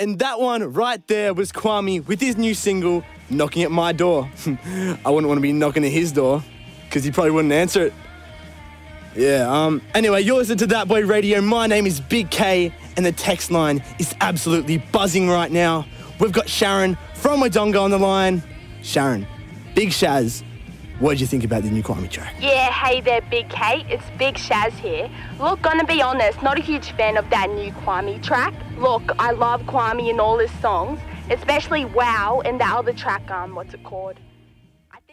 And that one right there was Kwame with his new single, Knocking at My Door. I wouldn't want to be knocking at his door, because he probably wouldn't answer it. Yeah, anyway, you're listening to That Boy Radio. My name is Big K, and the text line is absolutely buzzing right now. We've got Sharon from Wodonga on the line. Sharon, Big Shaz, what did you think about the new Kwame track? Yeah, hey there, Big K. It's Big Shaz here. Look, gonna be honest, not a huge fan of that new Kwame track. Look, I love Kwame and all his songs, especially Wow and the other track, what's it called?